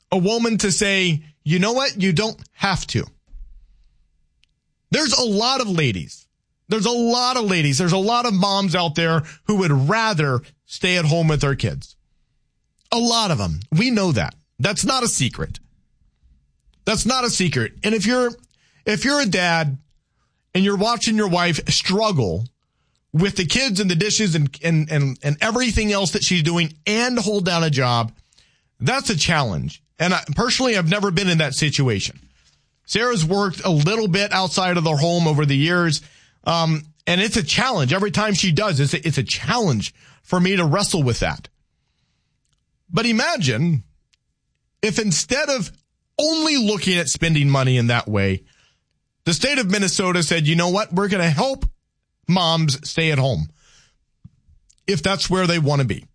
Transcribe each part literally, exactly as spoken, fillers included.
a woman to say, you know what? You don't have to. There's a lot of ladies. There's a lot of ladies. There's a lot of moms out there who would rather stay at home with their kids. A lot of them. We know that. That's not a secret. That's not a secret. And if you're, if you're a dad and you're watching your wife struggle with the kids and the dishes and, and, and, and everything else that she's doing and hold down a job, that's a challenge. And I, personally, I've never been in that situation. Sarah's worked a little bit outside of the home over the years. Um, and it's a challenge. Every time she does, it's a, it's a challenge for me to wrestle with that. But imagine if instead of only looking at spending money in that way, the state of Minnesota said, you know what? We're going to help moms stay at home if that's where they want to be.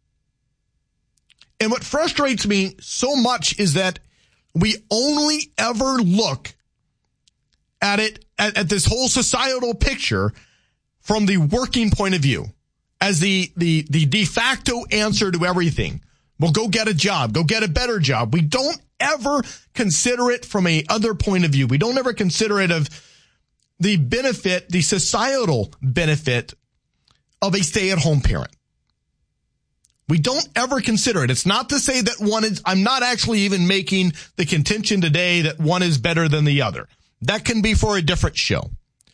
And what frustrates me so much is that we only ever look at it, at, at this whole societal picture from the working point of view as the, the, the de facto answer to everything. Well, go get a job, go get a better job. We don't ever consider it from a other point of view. We don't ever consider it of the benefit, the societal benefit of a stay-at-home parent. We don't ever consider it. It's not to say that one is, I'm not actually even making the contention today that one is better than the other. That can be for a different show.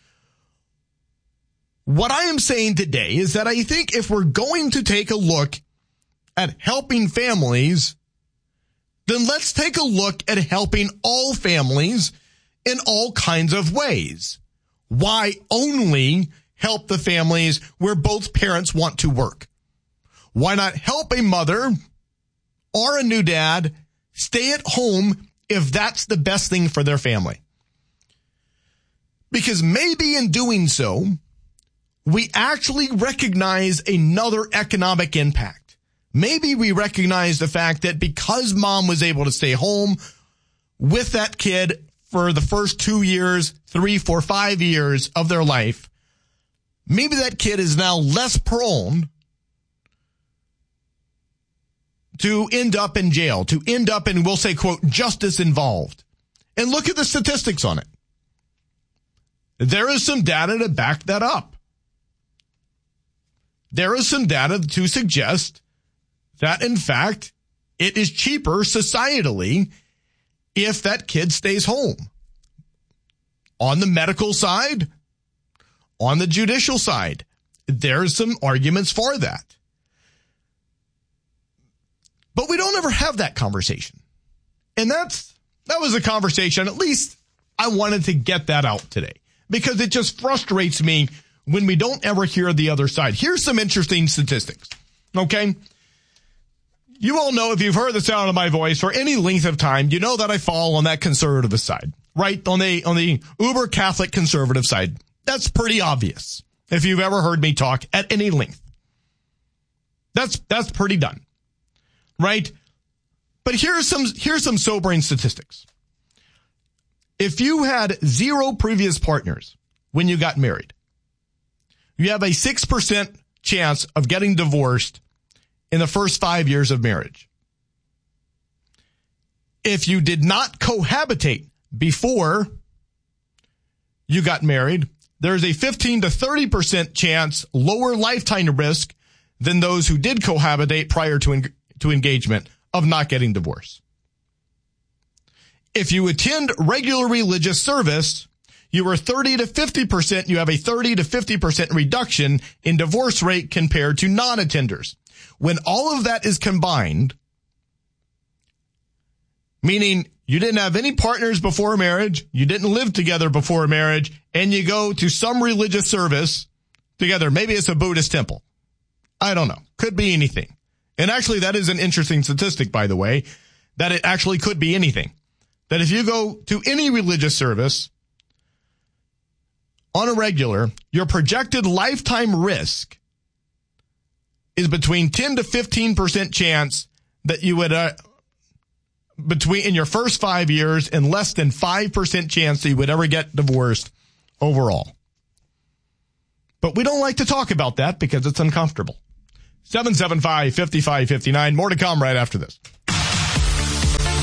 What I am saying today is that I think if we're going to take a look at helping families, then let's take a look at helping all families in all kinds of ways. Why only help the families where both parents want to work? Why not help a mother or a new dad stay at home if that's the best thing for their family? Because maybe in doing so, we actually recognize another economic impact. Maybe we recognize the fact that because mom was able to stay home with that kid for the first two years, three, four, five years of their life, maybe that kid is now less prone to end up in jail, to end up in, we'll say, quote, justice involved. And look at the statistics on it. There is some data to back that up. There is some data to suggest that, in fact, it is cheaper societally if that kid stays home. On the medical side, on the judicial side, there's some arguments for that. But we don't ever have that conversation. And that's that was a conversation, at least I wanted to get that out today, because it just frustrates me when we don't ever hear the other side. Here's some interesting statistics, okay? You all know, if you've heard the sound of my voice for any length of time, you know that I fall on that conservative side, right? On the on the uber Catholic conservative side. That's pretty obvious if you've ever heard me talk at any length. That's that's pretty done, right? But here's some here's some sobering statistics. If you had zero previous partners when you got married, you have a six percent chance of getting divorced in the first five years of marriage. If you did not cohabitate before you got married, there's a fifteen to thirty percent chance lower lifetime risk than those who did cohabitate prior to, en- to engagement of not getting divorced. If you attend regular religious service, you are thirty to fifty percent, you have a thirty to fifty percent reduction in divorce rate compared to non-attenders. When all of that is combined, meaning you didn't have any partners before marriage, you didn't live together before marriage, and you go to some religious service together, maybe it's a Buddhist temple. I don't know. Could be anything. And actually, that is an interesting statistic, by the way, that it actually could be anything. That if you go to any religious service on a regular, your projected lifetime risk is between ten to fifteen percent chance that you would, uh, between in your first five years and less than five percent chance that you would ever get divorced overall. But we don't like to talk about that because it's uncomfortable. seven seven five, five five five nine. More to come right after this.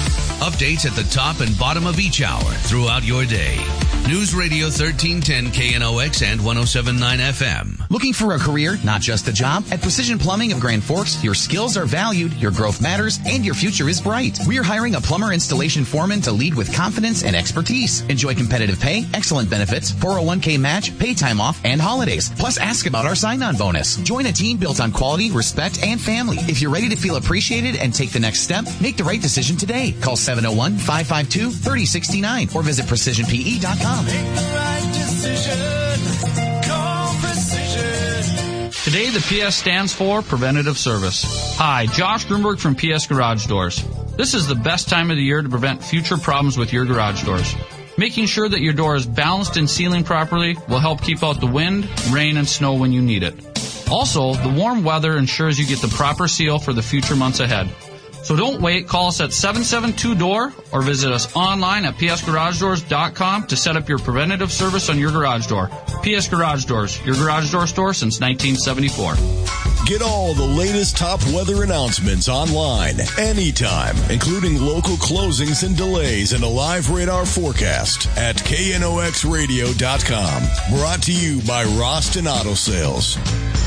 Updates at the top and bottom of each hour throughout your day. News Radio thirteen ten K N O X and one oh seven point nine F M. Looking for a career, not just a job? At Precision Plumbing of Grand Forks, your skills are valued, your growth matters, and your future is bright. We're hiring a plumber installation foreman to lead with confidence and expertise. Enjoy competitive pay, excellent benefits, four oh one k match, pay time off, and holidays. Plus, ask about our sign-on bonus. Join a team built on quality, respect, and family. If you're ready to feel appreciated and take the next step, make the right decision today. Call seven oh one, five five two, three oh six nine or visit precision p e dot com. Make the right decision. Call Precision. Today, the P S stands for Preventative Service. Hi, Josh Grunberg from P S Garage Doors. This is the best time of the year to prevent future problems with your garage doors. Making sure that your door is balanced and sealing properly will help keep out the wind, rain, and snow when you need it. Also, the warm weather ensures you get the proper seal for the future months ahead. So don't wait. Call us at seven seven two D O O R or visit us online at p s garage doors dot com to set up your preventative service on your garage door. P S Garage Doors, your garage door store since nineteen seventy-four. Get all the latest top weather announcements online, anytime, including local closings and delays and a live radar forecast at K N O X radio dot com. Brought to you by Roston Auto Sales.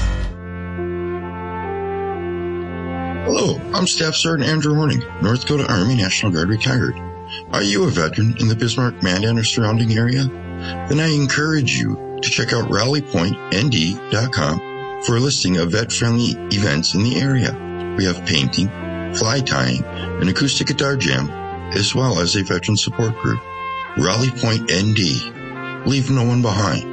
Hello, I'm Staff Sergeant Andrew Horning, North Dakota Army National Guard retired. Are you a veteran in the Bismarck, Mandan, or surrounding area? Then I encourage you to check out rally point n d dot com for a listing of vet-friendly events in the area. We have painting, fly tying, an acoustic guitar jam, as well as a veteran support group. Rally Point N D. Leave no one behind.